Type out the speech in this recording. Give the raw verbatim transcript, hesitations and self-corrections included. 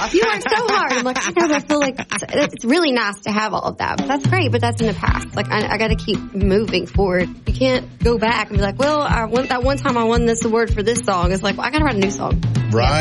off. You worked so hard. I'm like, I know, but I feel like it's, it's really nice to have all of that. But that's great, but that's in the past. Like, I, I got to keep moving forward. You can't go back and be like, well, I won, that one time I won this award for this song. It's like, well, I got to write a new song. Right.